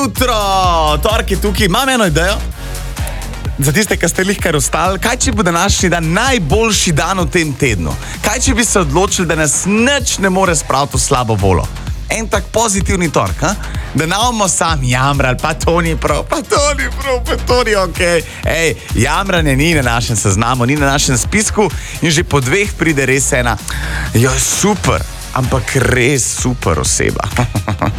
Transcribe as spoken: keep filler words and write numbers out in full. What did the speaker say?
Jutro, torek je tukaj, imam eno idejo. Za tiste, ki ste lihkar ostali, kaj če bo današnji dan najboljši dan v tem tednu? Kaj če bi se odločili, da nas nič ne more spraviti v slabo volo? En tak pozitivni torek, ha? Da ne bomo sami jamrali, pa to ni prav, pa to ni prav, pa to ni okej. Ej, jamranje ni na našem seznamu, ni na našem spisku in že po dveh pride res ena, jo super, ampak res super oseba.